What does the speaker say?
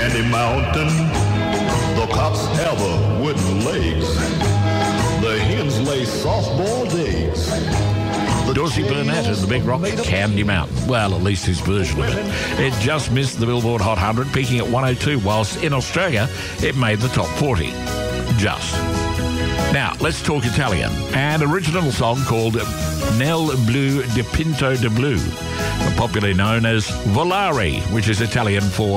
Candy Mountain. The cocks have wooden legs. The hens lay soft-boiled eggs. Dorsey Burnett and the Big Rock, Candy Mountain. Well, at least his version of it. It just missed the Billboard Hot 100, peaking at 102, whilst in Australia it made the top 40. Just. Now, let's talk Italian. An original song called Nel Blu di Pinto di Blu, popularly known as Volare, which is Italian for